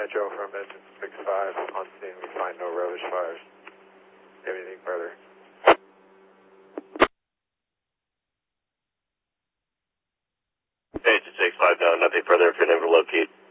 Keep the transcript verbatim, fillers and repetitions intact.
Joe from engine six five. On scene, we find no rubbish fires. Anything further? Engine six five, no, nothing further. If you're able to locate